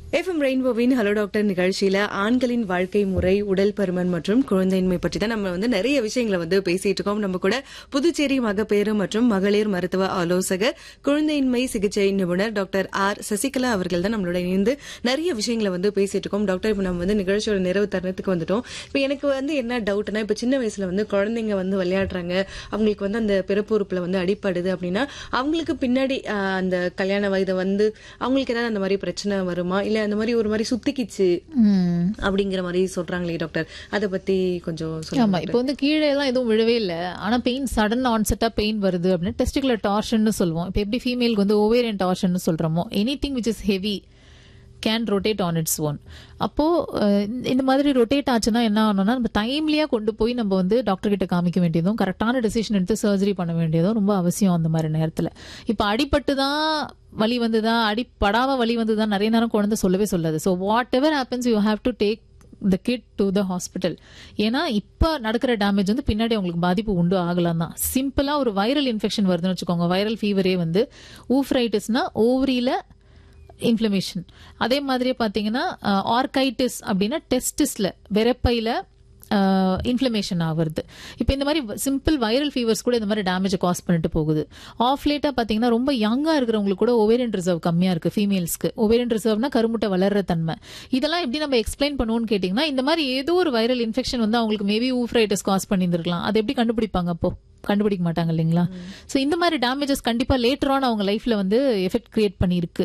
FM ரெயின்போவின் hello doctor நிகழ்ச்சியில ஆண்களின் வாழ்க்கை முறை, உடல் பருமன் மற்றும் குழந்தையின்மை பற்றி தான் நம்ம நிறைய விஷயங்களை பேசிட்டு இருக்கோம். நம்ம கூட புதுச்சேரி மகப்பேறு மற்றும் மகளிர் மருத்துவ ஆலோசகர், குழந்தையின்மை சிகிச்சை நிபுணர் டாக்டர் ஆர் சசிகலா அவர்கள் தான் நம்மளோட இணைந்து நிறைய விஷயங்களை பேசிட்டு இருக்கோம். டாக்டர், இப்ப நம்ம நிகழ்ச்சியோட நிறைவு தருணத்துக்கு வந்துட்டோம். இப்ப எனக்கு என்ன டவுட்னா, இப்ப சின்ன வயசுல குழந்தைங்க விளையாடுறாங்க, அவங்களுக்கு அந்த பிறப்புறுப்புல அடிப்படுது அப்படின்னா அவங்களுக்கு பின்னாடி அந்த கல்யாண வயது அவங்களுக்கு ஏதாவது அந்த மாதிரி பிரச்சனை வருமா, இல்ல அந்த மாதிரி ஒரு மாதிரி சுத்திக்கிச்சு அப்படிங்கிற மாதிரி சொல்றாங்களே டாக்டர், அதை பத்தி கொஞ்சம் சொல்லுங்க. இப்போ கீழே எல்லாம் எதுவும் விழவே இல்லை, ஆனா பெயின் சடன் ஆன்செட்டா பெயின் வருது அப்படின்னா டெஸ்டிகுலர் டார்ஷன் சொல்லுவோம். இப்போ எப்படி ஃபீமேலுக்கு ஓவேரியன் டார்ஷன் சொல்றோமோ, anything which is heavy can rotate on its own. அப்போ இந்த மாதிரி ரொட்டேட் ஆச்சுன்னா என்ன ஆகணும்னா, நம்ம டைம்லியா கொண்டு போய் நம்ம டாக்டர் கிட்ட காமிக்க வேண்டியதும், கரெக்டான டெசிஷன் எடுத்து சர்ஜரி பண்ண வேண்டியதும் ரொம்ப அவசியம் அந்த மாதிரி நேரத்துல. இப்ப அடிபட்டு தான் வலி வந்துதா, அடிப்படாம வலி வந்துதான் நிறைய நேரம் குழந்தை சொல்லவே சொல்லாது. So what ever happens you have to take the kid to the hospital. ஏன்னா இப்ப நடக்கிற டேமேஜ் பின்னாடி அவங்களுக்கு பாதிப்பு உண்டு ஆகலாம் தான். சிம்பிளா ஒரு வைரல் இன்ஃபெக்ஷன் வருதுன்னு வச்சுக்கோங்க, வைரல் ஃபீவரே ஊஃப்ரைட்டிஸ்னா ஓவரியில இன்ஃப்ளமேஷன். அதே மாதிரியே பாத்தீங்கன்னா ஆர்கைட்டிஸ் அப்படின்னா டெஸ்டிஸ்ல விரைப்பையில இன்ஃப்ளமேஷன் ஆகுறது. இப்போ இந்த மாதிரி சிம்பிள் வைரல் ஃபீவர்ஸ் கூட இந்த மாதிரி டேமேஜ் காஸ் பண்ணிட்டு போகுது. ஆஃப் லேட்டா பாத்தீங்கன்னா ரொம்ப யங்கா இருக்கிறவங்களுக்கு கூட ஓவேரியன் ரிசர்வ் கம்மியா இருக்கு ஃபீமேல்ஸ்க்கு. ஓவேரியன் ரிசர்வ்னா கருமுட்டை வளர்ற தன்மை. இதெல்லாம் எப்படி நம்ம எக்ஸ்பிளைன் பண்ணுவோம்னு கேட்டீங்கன்னா, இந்த மாதிரி ஏதோ ஒரு வைரல் இன்ஃபெக்ஷன் அவங்களுக்கு மேபி ஊஃப்ரைட்டிஸ் காஸ் பண்ணியிருந்திருக்கலாம். அதை எப்படி கண்டுபிடிப்பாங்க? அப்போ கண்டுபிடிக்க மாட்டாங்க இல்லைங்களா? சோ இந்த மாதிரி டேமேஜஸ் கண்டிப்பா லேட்டர் ஆன் அவங்க லைஃப்ல எஃபெக்ட் கிரியேட் பண்ணிருக்கு.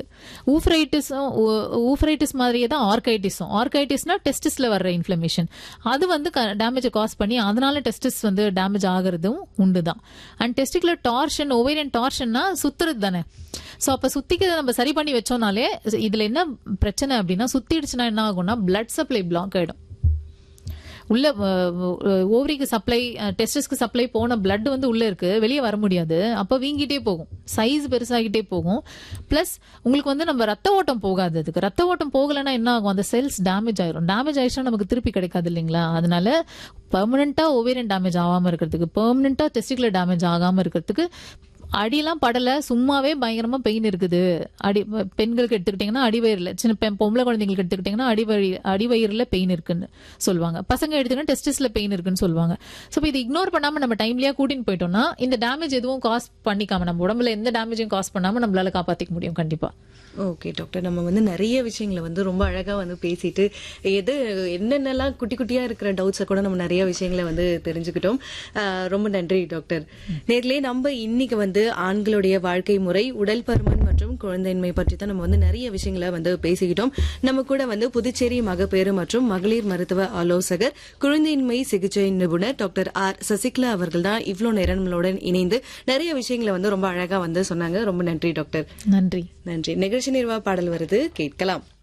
ஊஃப்ரைட்டிஸ் மாதிரியே தான் ஆர்கைட்டிஸும். ஆர்கைட்டிஸ்னா டெஸ்டிஸ்ல வர்ற இன்ஃப்ளமேஷன், அது டேமேஜ் காஸ் பண்ணி அதனால testis damage ஆகுறதும் உண்டுதான். And testicular torsion, ovarian டார்ஷன்னா சுத்துறது தானே. சோ அப்ப சுத்திக்கிறத நம்ம சரி பண்ணி வச்சோம்னாலே, இதுல என்ன பிரச்சனை அப்படின்னா, சுத்திடுச்சுன்னா என்ன ஆகும்னா பிளட் சப்ளை பிளாக் ஆயிடும். உள்ள ஓவரிக்கு சப்ளை, டெஸ்டஸ்க்கு சப்ளை போன பிளட் உள்ள இருக்கு, வெளியே வர முடியாது. அப்ப வீங்கிட்டே போகும், சைஸ் பெருசாகிட்டே போகும். பிளஸ் உங்களுக்கு நம்ம ரத்த ஓட்டம் போகாது. அதுக்கு ரத்த ஓட்டம் போகலன்னா என்ன ஆகும், அந்த செல்ஸ் டேமேஜ் ஆயிரும். டேமேஜ் ஆயிடுச்சுன்னா நமக்கு திருப்பி கிடைக்காது இல்லைங்களா? அதனால பெர்மனண்டா ஓவேரியன் டேமேஜ் ஆகாம இருக்கிறதுக்கு, பெர்மனண்டா டெஸ்டிகுலர் டேமேஜ் ஆகாம இருக்கிறதுக்கு, அடியெல்லாம் படல, சும்மாவே பயங்கரமா பெயின் இருக்குது. பெண்களுக்கு எடுத்துக்கிட்டீங்கன்னா அடிவயிறுல, சின்ன பொம்பளை குழந்தைங்களுக்கு எடுத்துக்கிட்டீங்கன்னா அடிவயிறுல பெயின் இருக்குன்னு சொல்லுவாங்க. பசங்க எடுத்துக்கிட்டா டெஸ்டிஸ்ல பெயின் இருக்குன்னு சொல்லுவாங்க. சோ இது இக்னோர் பண்ணாம நம்ம டைம்லியா கூட்டின்னு போயிட்டோம்னா, இந்த டேமேஜ் எதுவும் காஸ் பண்ணிக்காம, நம்ம உடம்புல எந்த டேமேஜும் காஸ் பண்ணாம நம்மளால காப்பாத்திக்க முடியும் கண்டிப்பா. ஓகே டாக்டர், நம்ம நிறைய விஷயங்களை ரொம்ப அழகா பேசிட்டு, என்னென்னலாம் குட்டி குட்டியா இருக்கிற டவுட்ஸை கூட நம்ம நிறைய விஷயங்களை தெரிஞ்சுக்கிட்டோம். ரொம்ப நன்றி டாக்டர். நேர்லயே நம்ம இன்னைக்கு ஆண்களுடைய வாழ்க்கை முறை, உடல் பருமன் மற்றும் குழந்தையின்மை பற்றி தான் நம்ம நிறைய விஷயங்களை பேசிக்கிட்டோம். நம்ம கூட புதுச்சேரி மகப்பேறு மற்றும் மகளிர் மருத்துவ ஆலோசகர், குழந்தையின்மை சிகிச்சை நிபுணர் டாக்டர் ஆர் சசிகலா அவர்கள் தான் இவ்வளவு நேரம் நம்மளுடன் இணைந்து நிறைய விஷயங்களை ரொம்ப அழகா சொன்னாங்க. ரொம்ப நன்றி டாக்டர். நன்றி. நிகழ்ச்சி நிர்வாக பாடல் வருது, கேட்கலாம்.